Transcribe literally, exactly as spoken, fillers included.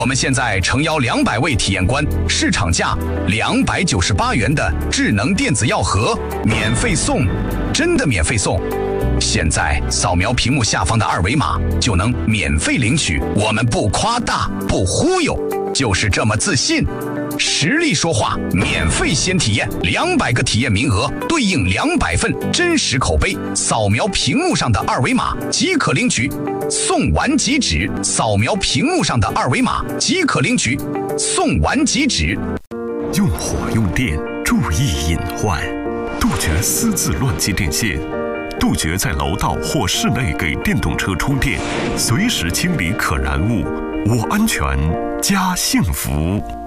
我们现在诚邀两百位体验官，市场价两百九十八元的智能电子药盒免费送，真的免费送！现在扫描屏幕下方的二维码就能免费领取，我们不夸大，不忽悠，就是这么自信。实力说话，免费先体验，两百个体验名额对应两百份真实口碑，扫描屏幕上的二维码即可领取，送完即止。扫描屏幕上的二维码即可领取，送完即止。 用火用电，注意隐患，杜绝私自乱接电线，杜绝在楼道或室内给电动车充电，随时清理可燃物。我安全，家幸福。